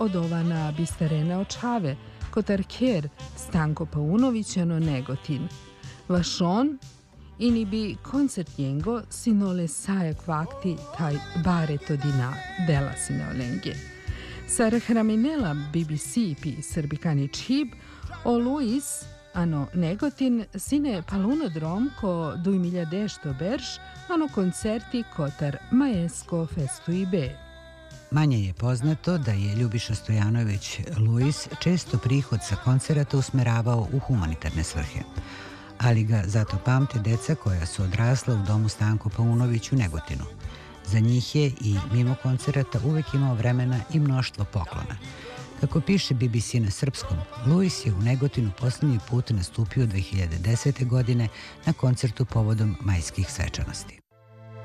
odovana Bistarena Očave, Kotarker, Stanko Paunovićano Negotin. Vašon, inibi koncertjengo sinole sajak vakti taj bareto dina dela sineolenge. Sarahraminela BBC pi srbikani čib, o Luis, ano Negotin, sine palunodrom ko 2010 berš, ano koncerti kotar Maesko festu i be. Manje je poznato da je Ljubiša Stojanović Luis često prihod sa koncerata usmeravao u humanitarne svrhe, ali ga zato pamte deca koja su odrasla u domu Stanko Paunović u Negotinu. Za njih je i mimo koncerata uvek imao vremena i mnoštvo poklona. Kako piše BBC na srpskom, Luis je u Negotinu posljednji put nastupio 2010. godine na koncertu povodom majskih svečanosti.